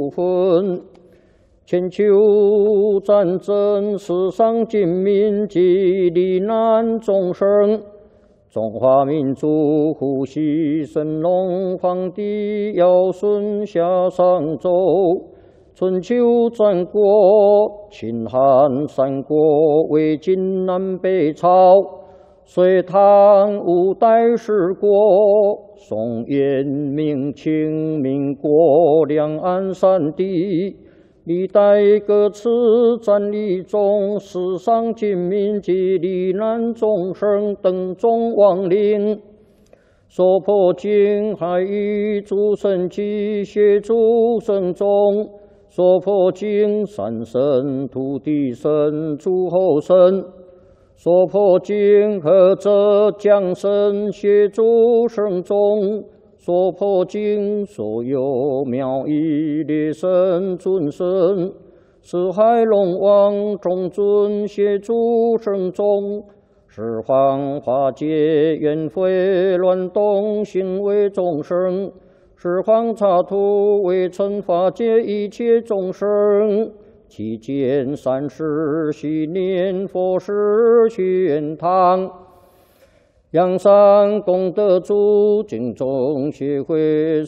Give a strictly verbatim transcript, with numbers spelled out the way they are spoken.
分。千秋战争，世上尽民及罹难众生。中华民族呼吸神龙皇帝尧舜夏商周。春秋战国，秦汉三国，魏晋南北朝。隋唐五代十国，宋元明清民国，两岸三地，历代各次战役中，世上尽民及罹难众生等众亡灵，所破经海域诸神及协诸神众，所破经三神土地神诸候神。所破经何者降神协诸圣众，所破经所有妙义列神尊神，四海龙王众尊协诸圣众，十方化解冤悔乱动行为众生，十方刹土为惩化解一切众生。期间三世系念佛事玄堂，阳山功德主敬众协会